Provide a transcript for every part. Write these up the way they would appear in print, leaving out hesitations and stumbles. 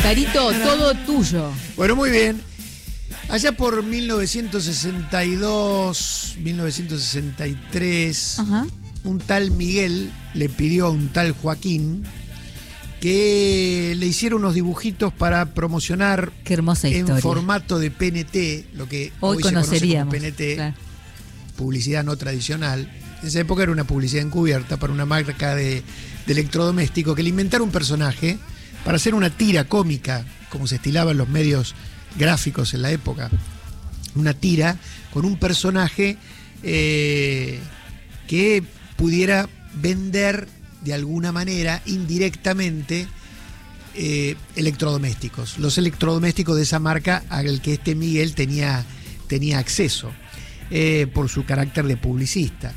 Carito, todo tuyo. Bueno, muy bien. Allá por 1962, 1963, un tal Miguel le pidió a un tal Joaquín que le hiciera unos dibujitos para promocionar. Qué hermosa historia. En formato de PNT, lo que hoy conoceríamos, se conoce como PNT, claro. Publicidad no tradicional. En esa época era una publicidad encubierta para una marca de electrodoméstico que le inventara un personaje para hacer una tira cómica, como se estilaba en los medios gráficos en la época. Una tira con un personaje que pudiera vender de alguna manera, indirectamente, electrodomésticos. Los electrodomésticos de esa marca al que este Miguel tenía acceso por su carácter de publicista.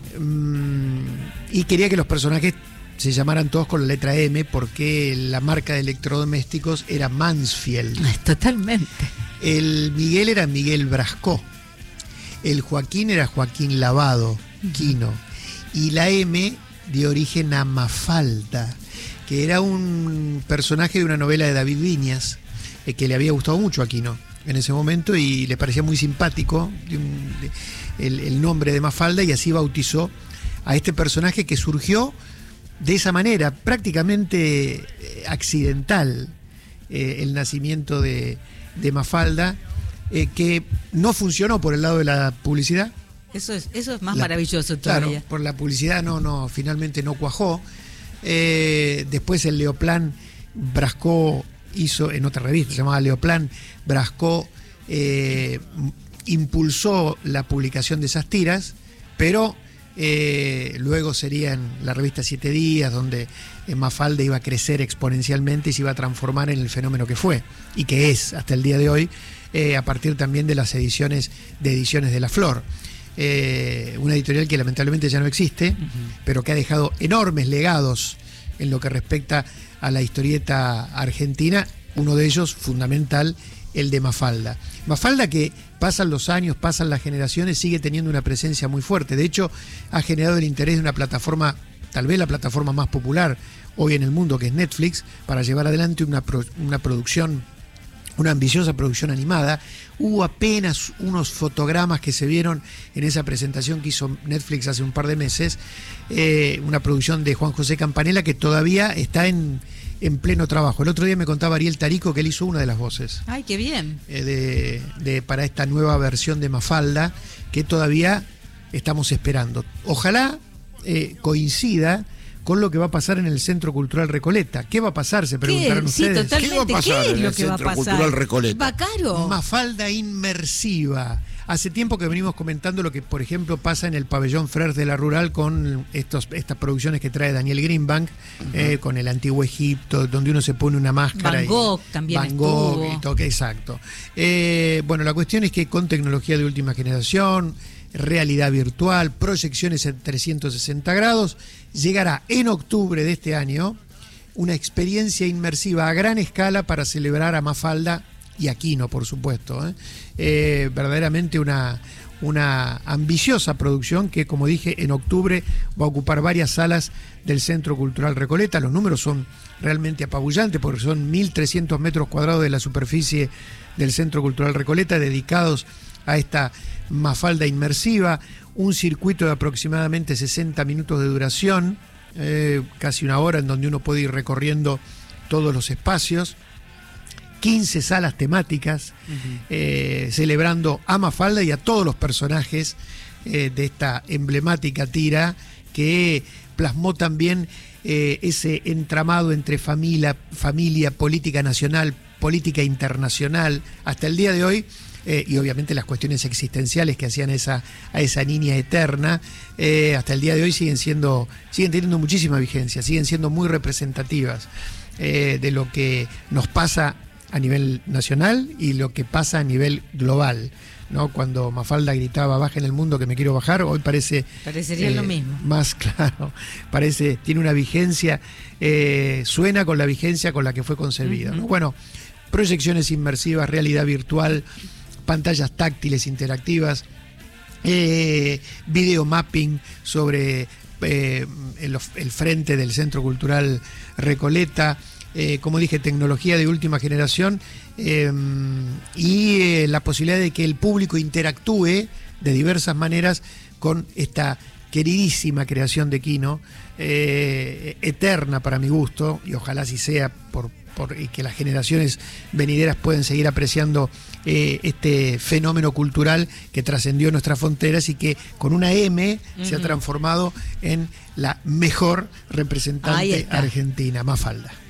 Y quería que los personajes se llamaran todos con la letra M porque la marca de electrodomésticos era Mansfield. Totalmente. El Miguel era Miguel Brasco. El Joaquín era Joaquín Lavado, Quino. Y la M de origen a Mafalda, que era un personaje de una novela de David Viñas, que le había gustado mucho a Quino en ese momento y le parecía muy simpático el nombre de Mafalda, y así bautizó a este personaje que surgió de esa manera, prácticamente accidental, el nacimiento de Mafalda, que no funcionó por el lado de la publicidad. Eso es más maravilloso todavía. Claro, por la publicidad finalmente no cuajó. Después el Leoplan Brasco hizo, en otra revista se llamaba Leoplan Brasco, impulsó la publicación de esas tiras, pero luego sería en la revista 7 Días, donde Mafalda iba a crecer exponencialmente y se iba a transformar en el fenómeno que fue, y que es hasta el día de hoy, a partir también de las ediciones de La Flor. Una editorial que lamentablemente ya no existe, pero que ha dejado enormes legados en lo que respecta a la historieta argentina, uno de ellos fundamental, el de Mafalda. Mafalda, que pasan los años, pasan las generaciones, sigue teniendo una presencia muy fuerte. De hecho, ha generado el interés de una plataforma, tal vez la plataforma más popular hoy en el mundo, que es Netflix, para llevar adelante una producción, una ambiciosa producción animada. Hubo apenas unos fotogramas que se vieron en esa presentación que hizo Netflix hace un par de meses, una producción de Juan José Campanella que todavía está en pleno trabajo. El otro día me contaba Ariel Tarico que él hizo una de las voces. ¡Ay, qué bien! Para esta nueva versión de Mafalda, que todavía estamos esperando. Ojalá coincida con lo que va a pasar en el Centro Cultural Recoleta. ¿Qué va a pasar? Se preguntaron ustedes. Sí, ¿Qué va a pasar en el Centro Cultural Recoleta? ¿Va caro? Mafalda inmersiva. Hace tiempo que venimos comentando lo que, por ejemplo, pasa en el pabellón Frères de la Rural con estas producciones que trae Daniel Greenbank, con el Antiguo Egipto, donde uno se pone una máscara. Van Gogh también Van Gogh y todo, exacto. Bueno, la cuestión es que con tecnología de última generación, realidad virtual, proyecciones en 360 grados, llegará en octubre de este año una experiencia inmersiva a gran escala para celebrar a Mafalda y a Quino, por supuesto. Verdaderamente una ambiciosa producción que, como dije, en octubre va a ocupar varias salas del Centro Cultural Recoleta. Los números son realmente apabullantes porque son 1.300 metros cuadrados de la superficie del Centro Cultural Recoleta dedicados a esta Mafalda inmersiva, un circuito de aproximadamente 60 minutos de duración, casi una hora, en donde uno puede ir recorriendo todos los espacios, 15 salas temáticas, celebrando a Mafalda y a todos los personajes de esta emblemática tira que plasmó también ese entramado entre familia, política nacional, política internacional, hasta el día de hoy. Y obviamente las cuestiones existenciales que hacían a esa niña eterna, hasta el día de hoy siguen teniendo muchísima vigencia, siguen siendo muy representativas de lo que nos pasa a nivel nacional y lo que pasa a nivel global, ¿no? Cuando Mafalda gritaba "baja en el mundo que me quiero bajar", hoy parecería lo mismo. Más claro, tiene una vigencia, suena con la vigencia con la que fue concebida, ¿no? Bueno, proyecciones inmersivas, realidad virtual, pantallas táctiles interactivas, video mapping sobre el frente del Centro Cultural Recoleta, como dije, tecnología de última generación y la posibilidad de que el público interactúe de diversas maneras con esta queridísima creación de Kino, eterna para mi gusto, y ojalá así sea y que las generaciones venideras pueden seguir apreciando este fenómeno cultural que trascendió nuestras fronteras y que con una M se ha transformado en la mejor representante argentina, Mafalda.